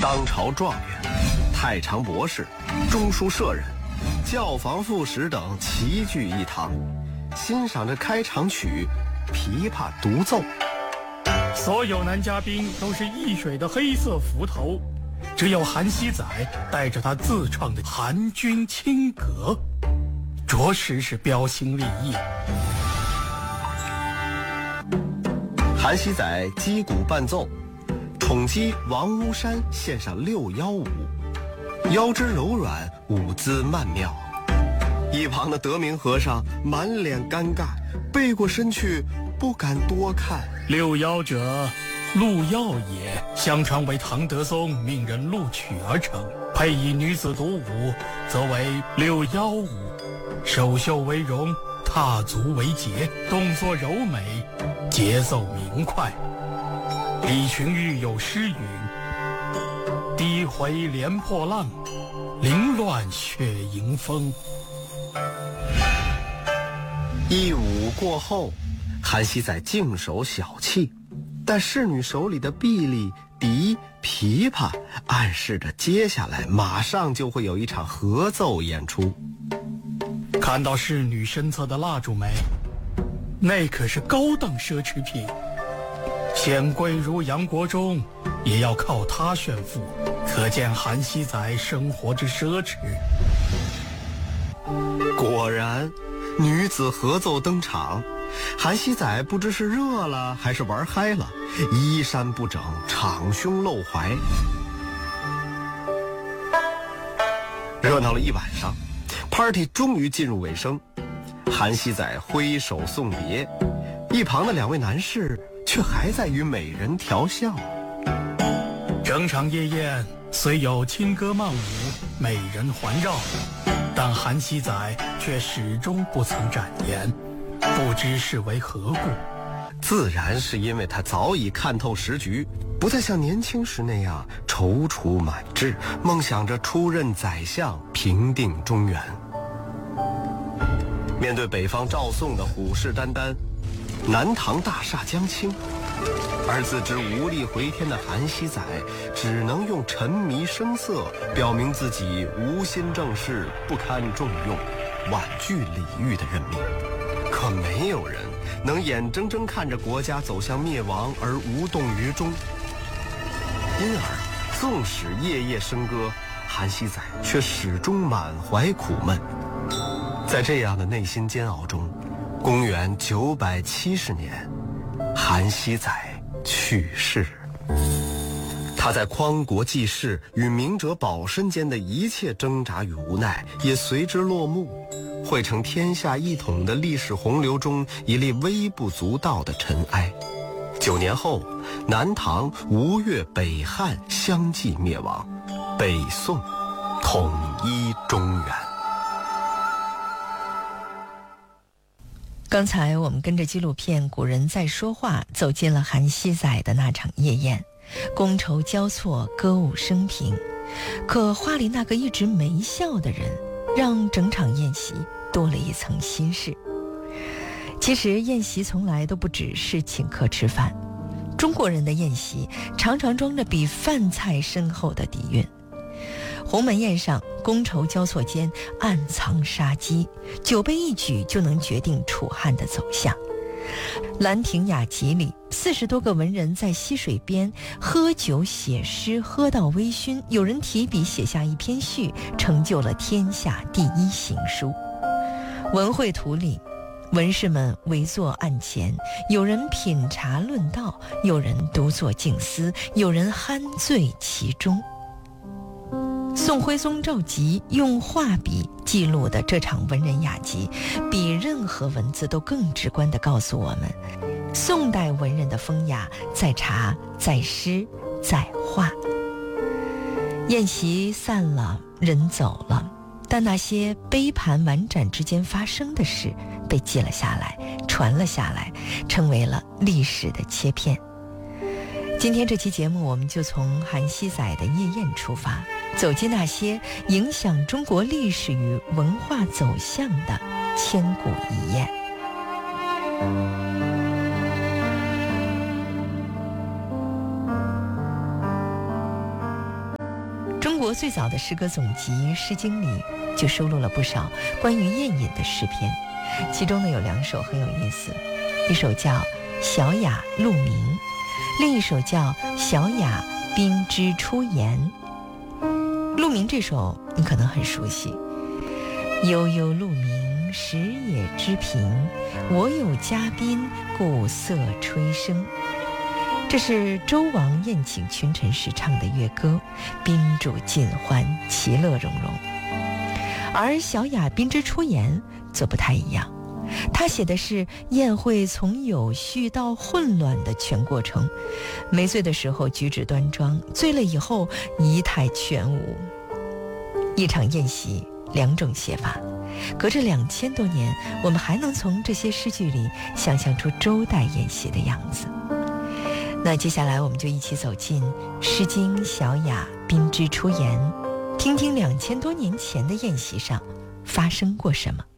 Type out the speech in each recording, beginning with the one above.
当朝状元、太常博士、中书舍人、教坊副使等齐聚一堂，欣赏着开场曲《琵琶独奏》。 所有男嘉宾都是一水的黑色幞头，只有韩熙载带着他自创的韩军清歌，着实是标新立异。 韩熙载击鼓伴奏，宠姬王屋山献上六幺舞，腰肢柔软，舞姿曼妙。一旁的德明和尚满脸尴尬，背过身去，不敢多看。 六幺者，陆耀也，相传为唐德宗命人录取而成，配以女子独舞，则为六幺舞。首袖为绒，踏足为节，动作柔美，节奏明快。李群玉有诗云：低回连破浪，凌乱血迎风。 一舞过后，韩熙载静守小憩，但侍女手里的臂力、笛、琵琶暗示着接下来马上就会有一场合奏演出。 看到侍女身侧的蜡烛没？那可是高档奢侈品，显贵如杨国忠也要靠它炫富，可见韩熙载生活之奢侈。 果然，女子合奏登场，韩熙载不知是热了还是玩嗨了，衣衫不整，敞胸露怀。热闹了一晚上，party 终于进入尾声。韩熙载挥手送别，一旁的两位男士却还在与美人调笑。 整场夜宴虽有轻歌曼舞，美人环绕，但韩熙载却始终不曾展颜，不知是为何故。 自然是因为他早已看透时局，不再像年轻时那样踌躇满志，梦想着出任宰相，平定中原。面对北方赵宋的虎视眈眈，南唐大厦将倾，而自知无力回天的韩熙载只能用沉迷声色表明自己无心正事，不堪重用，婉拒李煜的任命。可没有人能眼睁睁看着国家走向灭亡而无动于衷，因而纵使夜夜笙歌，韩熙载却始终满怀苦闷。在这样的内心煎熬中，公元970年，韩熙载去世。他在匡国济世与明哲保身间的一切挣扎与无奈也随之落幕，汇成天下一统的历史洪流中一粒微不足道的尘埃。9年后，南唐、吴越、北汉相继灭亡，北宋统一中原。 刚才我们跟着纪录片《古人在说话》走进了韩熙载的那场夜宴，觥筹交错，歌舞升平。可话里那个一直没笑的人，让整场宴席多了一层心事。其实宴席从来都不只是请客吃饭，中国人的宴席常常装着比饭菜深厚的底蕴。鸿门宴上，觥筹交错间暗藏杀机，酒杯一举就能决定楚汉的走向。兰亭雅集里，40多个文人在溪水边喝酒写诗，喝到微醺，有人提笔写下一篇序，成就了天下第一行书。文会图里，文士们围坐案前，有人品茶论道，有人独坐静思，有人酣醉其中。宋徽宗赵佶用画笔记录的这场文人雅集，比任何文字都更直观地告诉我们，宋代文人的风雅在茶，在诗，在画。宴席散了，人走了，但那些杯盘碗盏之间发生的事被记了下来，传了下来，成为了历史的切片。今天这期节目，我们就从韩熙载的夜宴出发，走进那些影响中国历史与文化走向的千古一宴。 中国最早的诗歌总集《诗经》里就收录了不少关于宴饮的诗篇，其中呢有2首很有意思，一首叫《小雅鹿鸣》，另一首叫《小雅宾之出言》。鹿鸣这首你可能很熟悉，悠悠鹿鸣，食野之苹，我有嘉宾，故色吹笙。这是周王宴请群臣时唱的乐歌，宾主尽欢，其乐融融。而小雅宾之出言则不太一样，他写的是宴会从有序到混乱的全过程，没醉的时候举止端庄，醉了以后仪态全无。一场宴席2种写法，隔着2000多年，我们还能从这些诗句里想象出周代宴席的样子。那接下来我们就一起走进《诗经·小雅宾之出言》，听听2000多年前的宴席上发生过什么。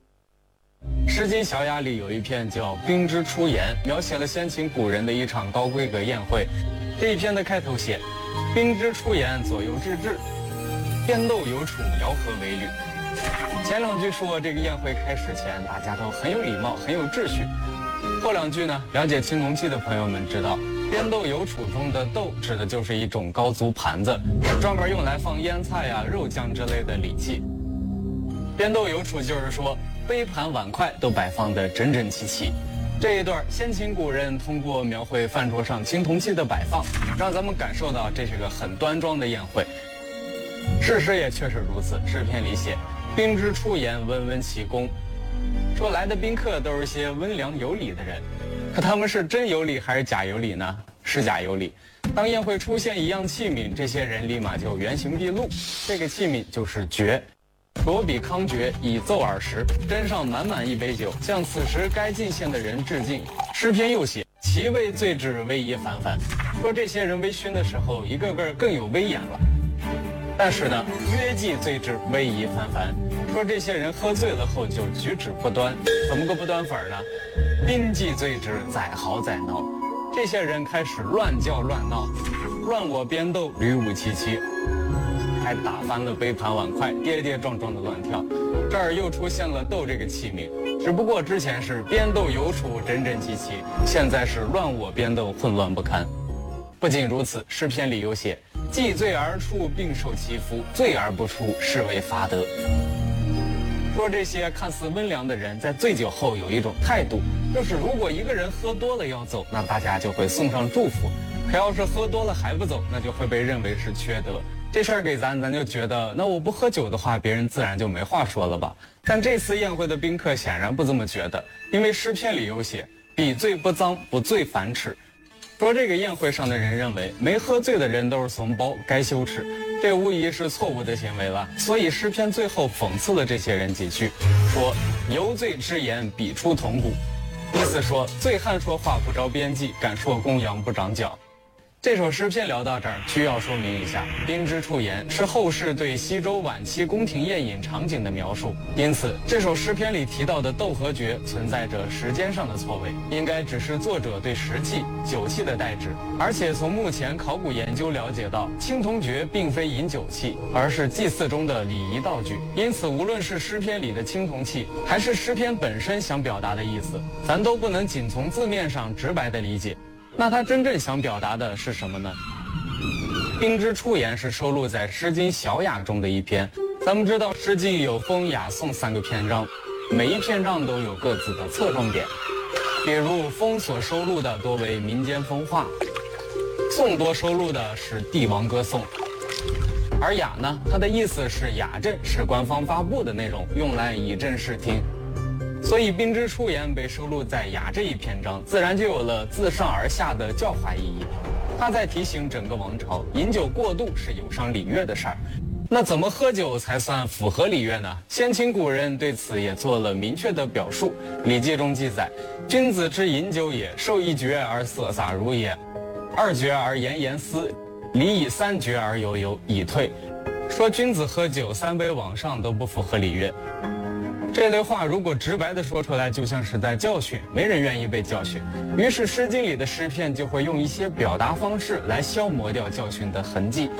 《诗经·小雅》里有一篇叫《宾之出言》，描写了先秦古人的一场高规格宴会。这一篇的开头写：“宾之出言，左右之至，边斗有处，爻禾为履。”前2句说这个宴会开始前，大家都很有礼貌，很有秩序。后2句呢，了解青铜器的朋友们知道，边斗有处中的斗指的就是一种高足盘子，是专门用来放腌菜呀、肉酱之类的礼器。边斗有处就是说杯盘碗筷都摆放得整整齐齐。这一段先秦古人通过描绘饭桌上青铜器的摆放，让咱们感受到这是个很端庄的宴会。事实也确实如此，诗篇里写：“宾之出言，温温其恭。”说来的宾客都是些温良有礼的人，可他们是真有礼还是假有礼呢？是假有礼。当宴会出现一样器皿，这些人立马就原形毕露。这个器皿就是爵。卓比康爵，以奏耳食，斟上满满一杯酒，向此时该进献的人致敬。诗篇又写：“其味醉之，威仪繁繁。”说这些人微醺的时候，一个个更有威严了。但是呢，约既醉之，威仪繁繁。说这些人喝醉了后就举止不端，怎么个不端法呢？宾既醉之，宰嚎宰闹。这些人开始乱叫乱闹，乱我边斗，屡舞其妻，还打翻了杯盘碗筷，跌跌撞撞的乱跳。这儿又出现了斗这个器皿，只不过之前是边斗有处，整整齐齐，现在是乱我边斗，混乱不堪。不仅如此，诗篇里有写：“既醉而出，并受其夫；醉而不出，是为罚德。”说这些看似温良的人，在醉酒后有一种态度，就是如果一个人喝多了要走，那大家就会送上祝福；可要是喝多了还不走，那就会被认为是缺德。这事儿给咱就觉得，那我不喝酒的话，别人自然就没话说了吧。但这次宴会的宾客显然不这么觉得，因为诗篇里有写：“彼醉不脏，不醉反耻。”说这个宴会上的人认为没喝醉的人都是怂包，该羞耻，这无疑是错误的行为了。所以诗篇最后讽刺了这些人几句，说：“游醉之言，彼出铜鼓。”意思说醉汉说话不着边际，敢说公羊不长角。这首诗篇聊到这儿，需要说明一下，宾之出言是后世对西周晚期宫廷宴饮场景的描述，因此这首诗篇里提到的斗和爵存在着时间上的错位，应该只是作者对食器、酒器的代指。而且从目前考古研究了解到，青铜爵并非饮酒器，而是祭祀中的礼仪道具。因此，无论是诗篇里的青铜器，还是诗篇本身想表达的意思，咱都不能仅从字面上直白的理解。那他真正想表达的是什么呢？宾之出言是收录在《诗经·小雅》中的一篇。咱们知道，《诗经》有风、雅、颂3个篇章，每一篇章都有各自的侧重点。比如风所收录的多为民间风化，颂多收录的是帝王歌颂，而雅呢，它的意思是雅阵，是官方发布的内容，用来以正视听。所以宾之出言被收录在雅这一篇章，自然就有了自上而下的教化意义。他在提醒整个王朝，饮酒过度是有伤礼乐的事儿。那怎么喝酒才算符合礼乐呢？先秦古人对此也做了明确的表述。《礼记》中记载：“君子之饮酒也，受1爵而色洒如也，2爵而言言思，礼以3爵而悠悠，以退。”说君子喝酒3杯往上都不符合礼乐。这类话如果直白地说出来，就像是在教训，没人愿意被教训。于是《诗经》里的诗篇就会用一些表达方式来消磨掉教训的痕迹。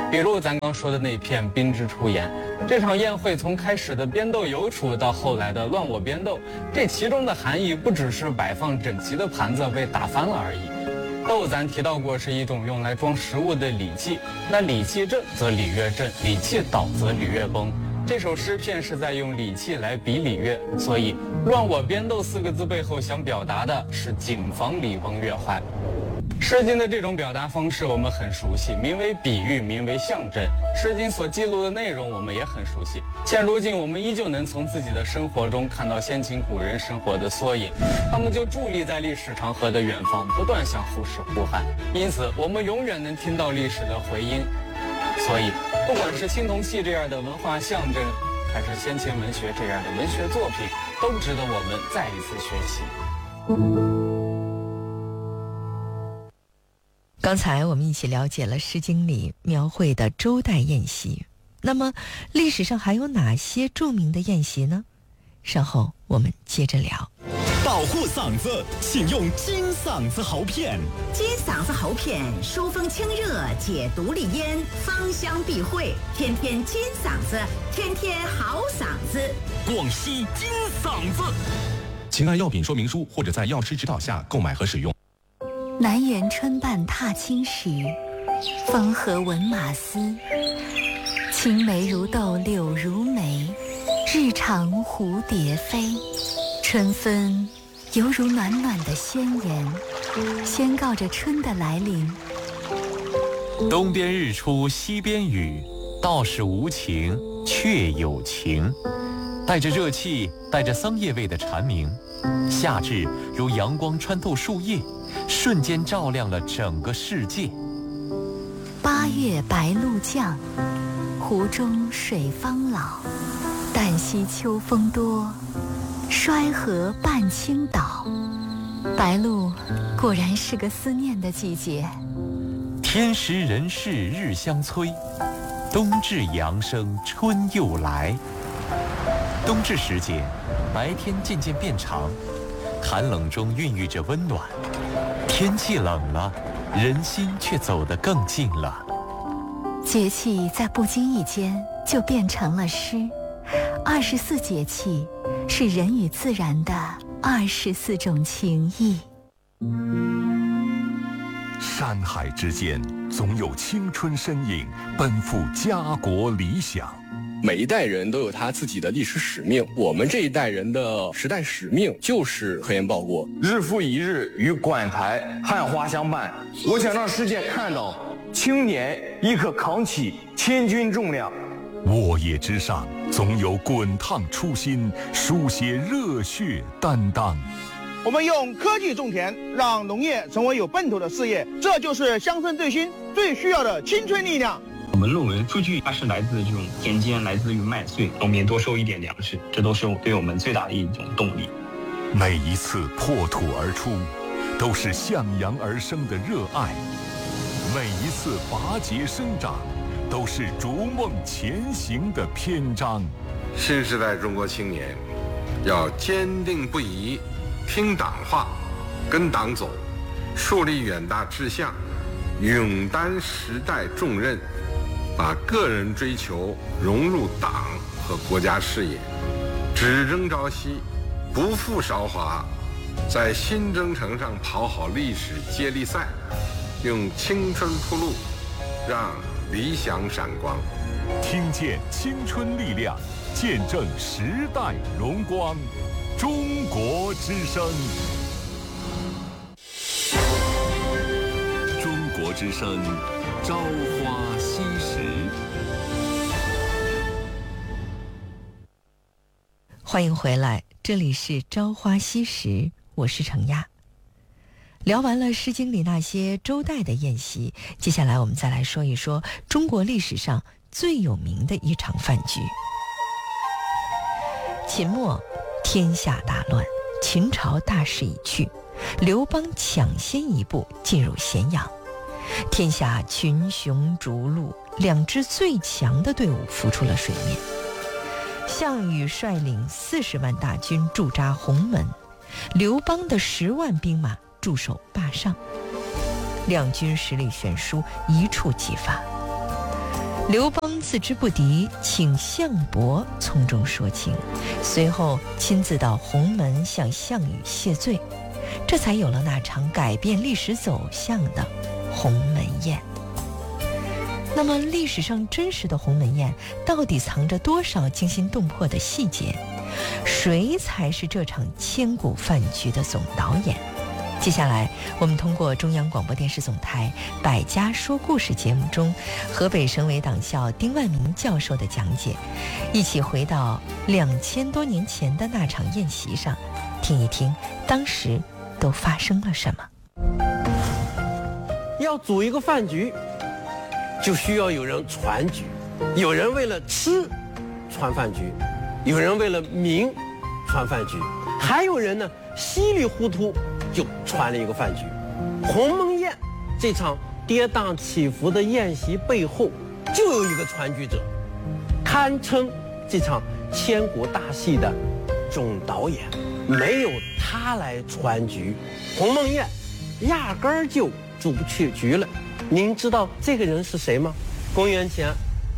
比如咱刚说的那片宾之出言，这场宴会从开始的边斗邮处到后来的乱我边斗，这其中的含义不只是摆放整齐的盘子被打翻了而已。斗咱提到过是一种用来装食物的礼器，那礼器正则礼乐正，礼器倒则礼乐崩。这首诗片是在用礼器来比礼乐，所以乱我边斗4个字背后想表达的是谨防礼崩乐坏。诗经的这种表达方式我们很熟悉，名为比喻，名为象征。诗经所记录的内容我们也很熟悉，现如今我们依旧能从自己的生活中看到先秦古人生活的缩影，他们就伫立在历史长河的远方，不断向后世呼喊，因此我们永远能听到历史的回音。所以不管是青铜器这样的文化象征，还是先秦文学这样的文学作品，都值得我们再一次学习。 刚才我们一起了解了《诗经》里描绘的周代宴席，那么历史上还有哪些著名的宴席呢？稍后我们接着聊。 保护嗓子，请用金嗓子喉片。 金嗓子喉片疏风清热，解毒利咽，芳香避秽，天天金嗓子，天天好嗓子。 广西金嗓子。 请按药品说明书或者在药师指导下购买和使用。 南园春半踏青时，风和闻马嘶。青梅如豆柳如眉，日长蝴蝶飞。春分犹如暖暖的宣言，宣告着春的来临。 东边日出西边雨，道是无晴却有晴。带着热气，带着桑叶味的蝉鸣，夏至如阳光穿透树叶，瞬间照亮了整个世界。 8月白露降，湖中水方老。旦夕秋风多，衰河半倾倒。白露果然是个思念的季节。 天时人事日相催，冬至阳生春又来。冬至时节，白天渐渐变长，寒冷中孕育着温暖。天气冷了，人心却走得更近了。 节气在不经意间就变成了诗。24节气是人与自然的24种情谊。 山海之间，总有青春身影奔赴家国理想。 每一代人都有他自己的历史使命，我们这一代人的时代使命就是科研报国， 日复一日与馆台汉花相伴。我想让世界看到青年亦可扛起千钧重量。 沃野之上，总有滚烫初心，书写热血担当。 我们用科技种田，让农业成为有奔头的事业，这就是乡村振兴最需要的青春力量。 我们论文数据它是来自这种田间，来自于麦穗，农民多收一点粮食，这都是对我们最大的一种动力。 每一次破土而出，都是向阳而生的热爱；每一次拔节生长，都是逐梦前行的篇章。 新时代中国青年要坚定不移，听党话，跟党走，树立远大志向，勇担时代重任，把个人追求融入党和国家事业，只争朝夕，不负韶华，在新征程上跑好历史接力赛，用青春铺路，让理想闪光。 听见青春力量，见证时代荣光。中国之声，中国之声，朝花夕拾。 欢迎回来，这里是朝花夕拾，我是程亚。聊完了《诗经》里那些周代的宴席，接下来我们再来说一说中国历史上最有名的一场饭局。秦末天下大乱，秦朝大势已去，刘邦抢先一步进入咸阳，天下群雄逐鹿，2支最强的队伍浮出了水面。项羽率领40万大军驻扎鸿门，刘邦的10万兵马驻守坝上，两军实力悬殊，一触即发。 刘邦自知不敌，请项伯从中说情，随后亲自到鸿门向项羽谢罪，这才有了那场改变历史走向的鸿门宴。那么历史上真实的鸿门宴到底藏着多少惊心动魄的细节？谁才是这场千古饭局的总导演？接下来我们通过中央广播电视总台百家说故事节目中河北省委党校丁万明教授的讲解，一起回到2000多年前的那场宴席上，听一听当时都发生了什么。 要组一个饭局，就需要有人传局，有人为了吃传饭局，有人为了名传饭局，还有人呢稀里糊涂就传了一个饭局。鸿门宴这场跌宕起伏的宴席背后，就有一个传局者，堪称这场千古大戏的总导演。没有他来传局，鸿门宴压根儿就组不起局了。您知道这个人是谁吗？公元前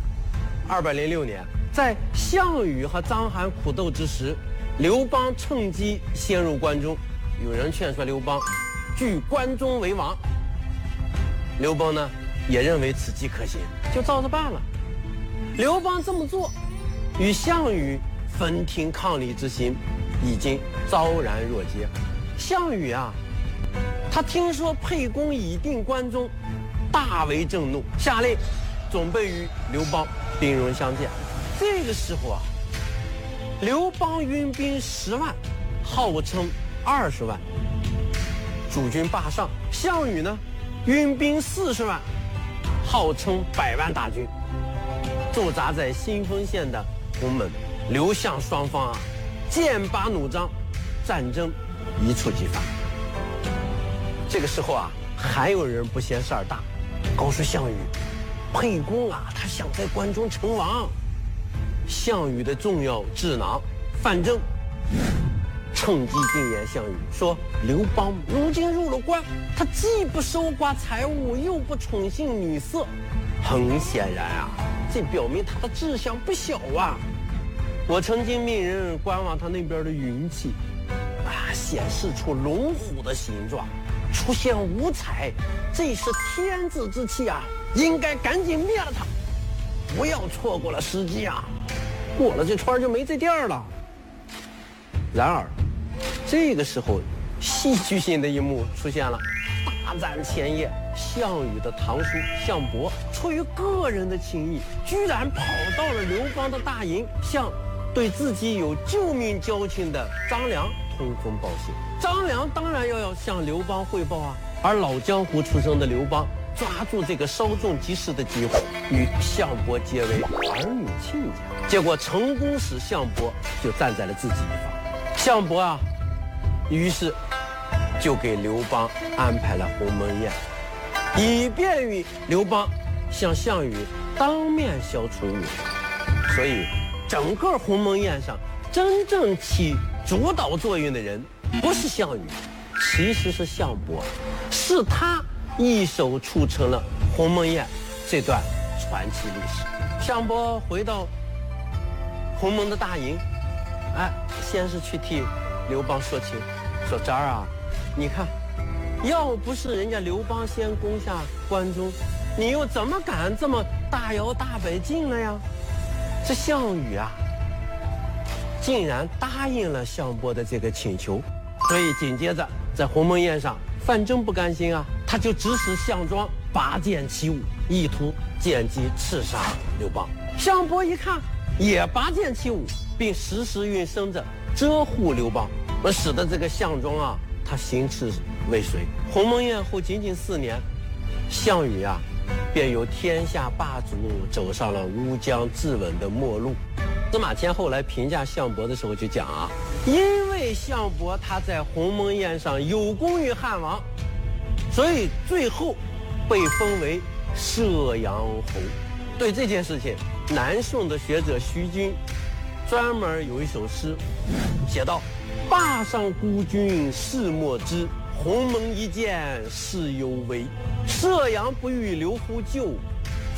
206年，在项羽和章邯苦斗之时，刘邦趁机陷入关中。有人劝说刘邦据关中为王，刘邦呢也认为此计可行，就照着办了。刘邦这么做，与项羽分庭抗礼之心已经昭然若揭。项羽啊，他听说沛公已定关中，大为震怒，下令准备与刘邦兵戎相见。这个时候啊，刘邦运兵10万，号称20万，主军霸上。项羽呢，运兵40万，号称100万大军，驻扎在新丰县的鸿门。刘项双方啊，剑拔弩张，战争一触即发。这个时候啊，还有人不嫌事儿大，告诉项羽，沛公啊，他想在关中称王。项羽的重要智囊范增趁机进言项羽说，刘邦如今入了关，他既不收刮财物，又不宠幸女色，很显然啊，这表明他的志向不小啊。我曾经命人观望他那边的云气啊，显示出龙虎的形状，出现五彩，这是天子之气啊，应该赶紧灭了他，不要错过了时机啊，过了这圈就没这店了。然而这个时候戏剧性的一幕出现了。大战前夜，项羽的堂叔项伯出于个人的情谊，居然跑到了刘邦的大营，向对自己有救命交情的张良通风报信。张良当然要向刘邦汇报啊，而老江湖出身的刘邦抓住这个稍纵即逝的机会，与项伯结为儿女亲家，结果成功使项伯就站在了自己一方。项伯啊，于是就给刘邦安排了鸿门宴，以便于刘邦向项羽当面消除误会。所以整个鸿门宴上真正起主导作用的人不是项羽，其实是项伯，是他一手促成了鸿门宴这段传奇历史。项伯回到鸿门的大营，先是去替刘邦说情，说这儿啊，你看，要不是人家刘邦先攻下关中，你又怎么敢这么大摇大摆进来呀？这项羽啊，竟然答应了项伯的这个请求。所以紧接着在鸿门宴上，范增不甘心啊，他就指使项庄拔剑起舞，意图借机刺杀刘邦。项伯一看，也拔剑起舞，并时时运绳子遮护刘邦，而使得这个项庄啊，他行刺未遂。鸿门宴后仅仅4年，项羽啊，便由天下霸主走上了乌江自刎的末路。司马迁后来评价项伯的时候就讲啊，因为项伯他在鸿门宴上有功于汉王，所以最后被封为射阳侯。对这件事情，南宋的学者徐君专门有一首诗写道：霸上孤军事莫知，鸿门一见事犹微。射阳不遇刘乎救，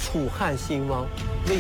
楚汉兴亡，魏